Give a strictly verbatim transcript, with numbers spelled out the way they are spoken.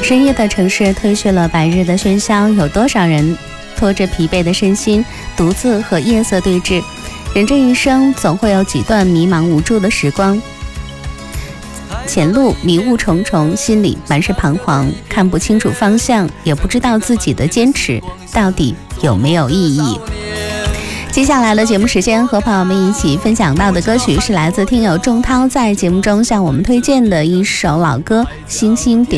深夜的城市褪去了白日的喧嚣，有多少人拖着疲惫的身心，独自和夜色对峙？人这一生总会有几段迷茫无助的时光，前路迷雾重重，心里满是彷徨，看不清楚方向，也不知道自己的坚持到底有没有意义。接下来的节目时间，和朋友们一起分享到的歌曲是来自听友仲涛在节目中向我们推荐的一首老歌《星星点》。